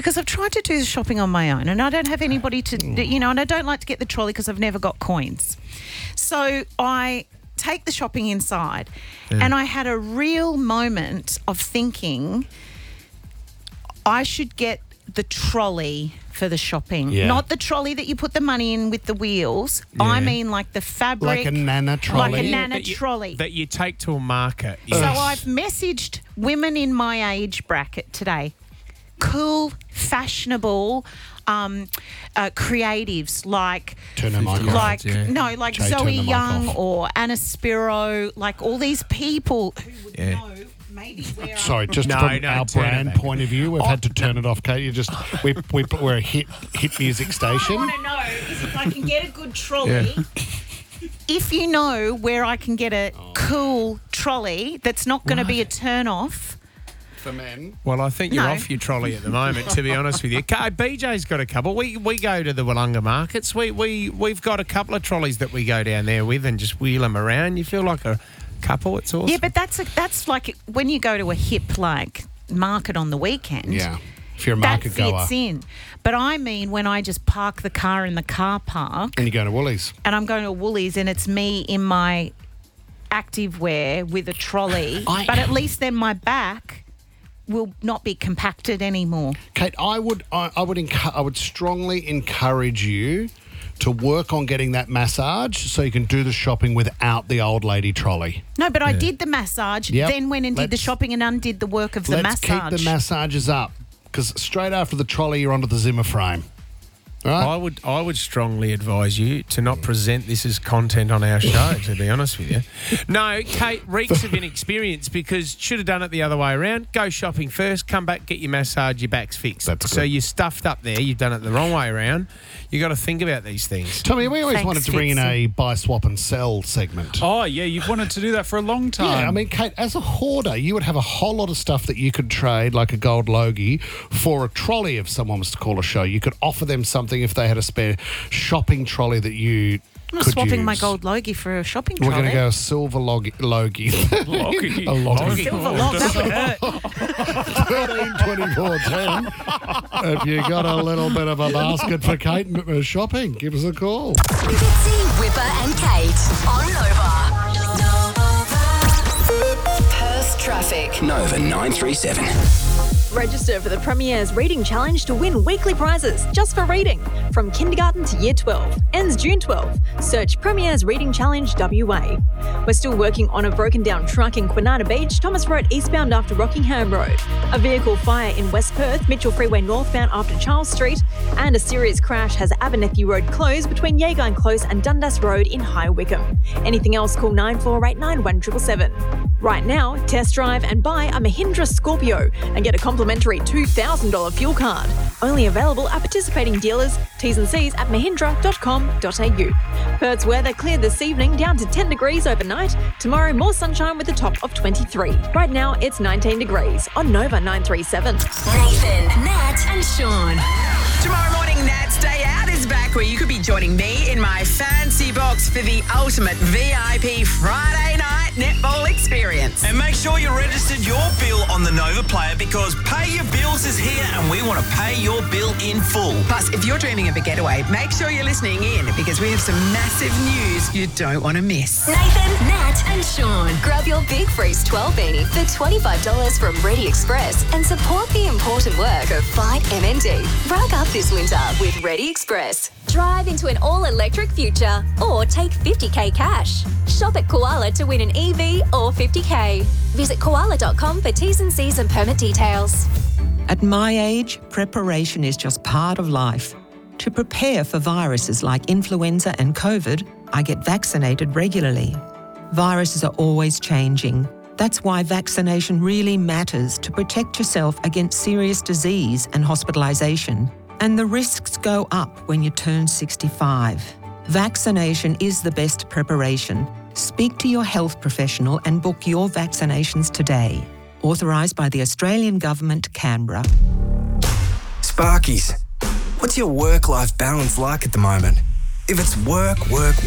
because I've tried to do the shopping on my own and I don't have anybody to, and I don't like to get the trolley because I've never got coins. So I take the shopping inside and I had a real moment of thinking I should get the trolley for the shopping. Yeah. Not the trolley that you put the money in with the wheels. Yeah. I mean like the fabric. Like a Nana trolley. Like a Nana trolley. That you take to a market. So I've messaged women in my age bracket today. Cool, fashionable, creatives like Turn her mic off. like Jay, turn Zoe the mic Young off. or Anna Spiro, like all these people who would know maybe where Sorry, just No, from no, our turn it brand back. point of view, we've had to turn it off, Kate. We're a hit music I station. want to know is if I can get a good trolley. If you know where I can get a cool trolley that's not going to be a turn off. For men. Well, I think you're No. off your trolley at the moment, to be honest with you. BJ's got a couple. We go to the Wollonga markets. We've got a couple of trolleys that we go down there with and just wheel them around. You feel like a couple. It's awesome. Yeah, but that's like when you go to a hip like market on the weekend. Yeah. If you're a That market goer. fits in. But I mean when I just park the car in the car park And you go to Woolies. and I'm going to Woolies and it's me in my active wear with a trolley, but at least then my back will not be compacted anymore. Kate, I would strongly encourage you to work on getting that massage so you can do the shopping without the old lady trolley. No, but I did the massage, Yep. then went and did the Let's- shopping and undid the work of the Let's massage. keep the massages up because straight after the trolley, you're onto the Zimmer frame. All right? I would strongly advise you to not present this as content on our show, to be honest with you. No, Kate reeks of inexperience because should have done it the other way around. Go shopping first, come back, get your massage, your back's fixed. That's so good. you're stuffed up there, you've done it the wrong way around. You got to think about these things. Tommy, we always Thanks, wanted to bring in Fitzy. a buy, swap and sell segment. Oh, yeah, you've wanted to do that for a long time. Yeah, I mean, Kate, as a hoarder, you would have a whole lot of stuff that you could trade, like a gold Logie, for a trolley if someone was to call a show. You could offer them something if they had a spare shopping trolley that you I'm not could swapping use. my gold Logie for a shopping We're trolley. going to go a silver Logie. A Logie. Silver log, that would hurt. 13, 24, 10. If you got a little bit of a basket for Kate shopping, give us a call. Fitzy, Whipper and Kate on Nova. Perth traffic. Nova 937. Register for the Premier's Reading Challenge to win weekly prizes just for reading. From kindergarten to year 12. Ends June 12. Search Premier's Reading Challenge WA. We're still working on a broken down truck in Kwinana Beach, Thomas Road eastbound after Rockingham Road. A vehicle fire in West Perth, Mitchell Freeway northbound after Charles Street. And a serious crash has Abernethy Road closed between Yagine Close and Dundas Road in High Wycombe. Anything else, call 9489 1777. Right now, test drive and buy a Mahindra Scorpio and get a complimentary $2,000 fuel card. Only available at participating dealers. T's and C's at mahindra.com.au. Perth's weather clear this evening, down to 10 degrees overnight. Tomorrow, more sunshine with a top of 23. Right now, it's 19 degrees on Nova 937. Nathan, Nat and Sean. Tomorrow morning, Nat's Day Out is back, where you could be joining me in my fancy box for the ultimate VIP Friday night netball experience. And make sure you registered your bill on the Nova Player because Pay Your Bills is here and we want to pay your bill in full. Plus, if you're dreaming of a getaway, make sure you're listening in because we have some massive news you don't want to miss. Nathan, Nat and Sean. Grab your Big Freeze 12 beanie for $25 from Ready Express and support the important work of Fight MND. Rack up this winter with Ready Express. Drive into an all-electric future or take 50k cash. Shop at Koala to win an EV or 50k. Visit koala.com for T's and C's and permit details. At my age, preparation is just part of life. To prepare for viruses like influenza and COVID, I get vaccinated regularly. Viruses are always changing. That's why vaccination really matters to protect yourself against serious disease and hospitalisation. And the risks go up when you turn 65. Vaccination is the best preparation. Speak to your health professional and book your vaccinations today. Authorised by the Australian Government, Canberra. Sparkies, what's your work-life balance like at the moment? If it's work,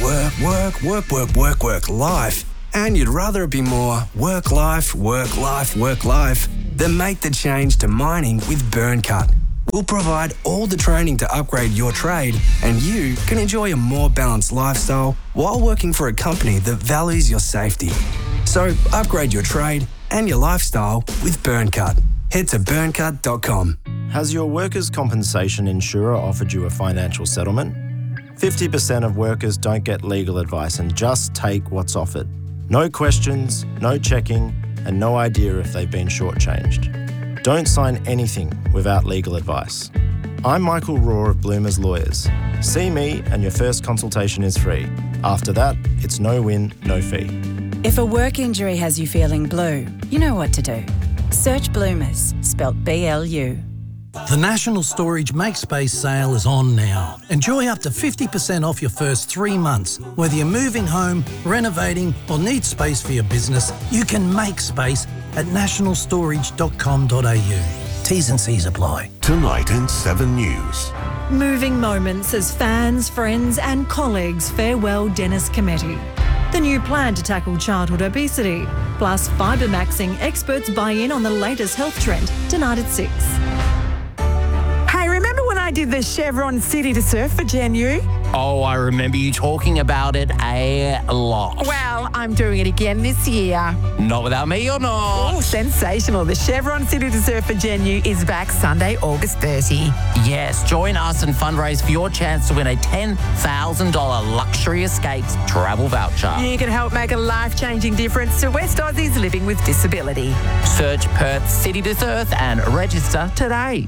life, and you'd rather it be more work, life, then make the change to mining with BurnCut. We'll provide all the training to upgrade your trade, and you can enjoy a more balanced lifestyle while working for a company that values your safety. So upgrade your trade and your lifestyle with BurnCut. Head to burncut.com. Has your workers' compensation insurer offered you a financial settlement? 50% of workers don't get legal advice and just take what's offered. No questions, no checking, and no idea if they've been shortchanged. Don't sign anything without legal advice. I'm Michael Raw of Bloomers Lawyers. See me and your first consultation is free. After that, it's no win, no fee. If a work injury has you feeling blue, you know what to do. Search Bloomers, spelt BLU. The National Storage MakeSpace sale is on now. Enjoy up to 50% off your first 3 months. Whether you're moving home, renovating, or need space for your business, you can make space at nationalstorage.com.au. T's and C's apply. Tonight in 7 News. Moving moments as fans, friends and colleagues farewell Dennis Cometti. The new plan to tackle childhood obesity, plus fibre-maxing experts buy in on the latest health trend tonight at 6. Hey, remember when I did the Chevron City to Surf for Gen U? Oh, I remember you talking about it a lot. Well, I'm doing it again this year. Not without me or not. Oh, sensational. The Chevron City to Surf for Gen U is back Sunday, August 30. Yes, join us and fundraise for your chance to win a $10,000 Luxury Escapes travel voucher. You can help make a life-changing difference to West Aussies living with disability. Search Perth City to Surf and register today.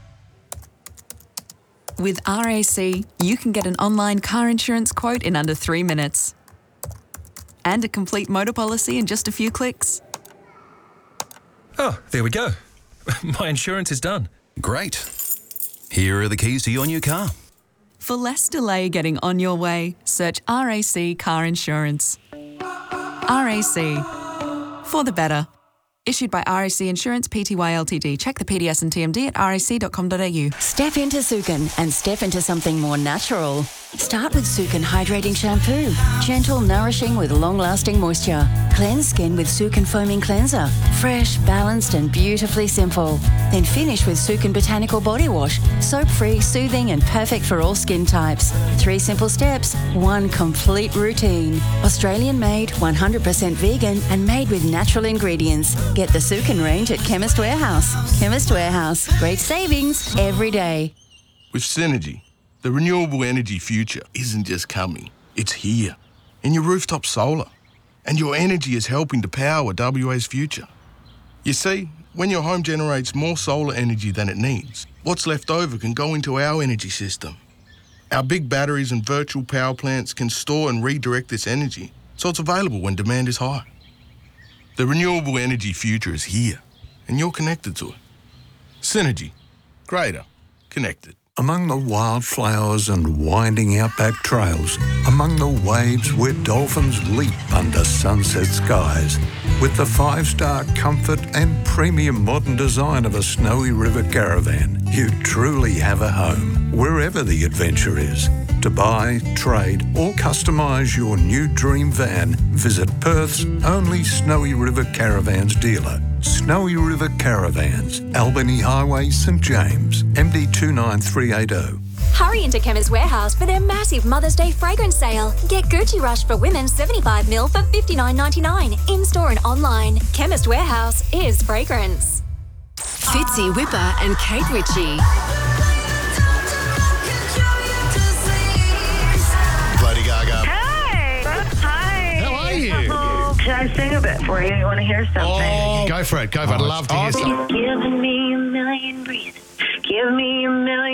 With RAC, you can get an online car insurance quote in under 3 minutes. And a complete motor policy in just a few clicks. Oh, there we go. My insurance is done. Great. Here are the keys to your new car. For less delay getting on your way, search RAC Car Insurance. RAC. For the better. Issued by RAC Insurance Pty Ltd. Check the PDS and TMD at rac.com.au. Step into Sukin and step into something more natural. Start with Sukin Hydrating Shampoo. Gentle, nourishing with long-lasting moisture. Cleanse skin with Sukin Foaming Cleanser. Fresh, balanced and beautifully simple. Then finish with Sukin Botanical Body Wash. Soap-free, soothing and perfect for all skin types. 3 simple steps, 1 complete routine. Australian-made, 100% vegan and made with natural ingredients. Get the Sukin range at Chemist Warehouse. Chemist Warehouse. Great savings every day. With Synergy, the renewable energy future isn't just coming, it's here. In your rooftop solar. And your energy is helping to power WA's future. You see, when your home generates more solar energy than it needs, what's left over can go into our energy system. Our big batteries and virtual power plants can store and redirect this energy, so it's available when demand is high. The renewable energy future is here, and you're connected to it. Synergy. Greater. Connected. Among the wildflowers and winding outback trails, among the waves where dolphins leap under sunset skies, with the 5-star comfort and premium modern design of a Snowy River caravan, you truly have a home, wherever the adventure is. To buy, trade or customise your new dream van, visit Perth's only Snowy River Caravans dealer. Snowy River Caravans, Albany Highway, St James, MD 29380. Hurry into Chemist Warehouse for their massive Mother's Day fragrance sale. Get Gucci Rush for women 75ml for $59.99 in-store and online. Chemist Warehouse is fragrance. Fitzy Whipper and Kate Ritchie. Lady Gaga. Hey! Hi! How are you? Should I sing a bit for you? You want to hear something? Oh, go for it. Go for it. I'd love to hear something. Giving me a million reasons. Give me a million.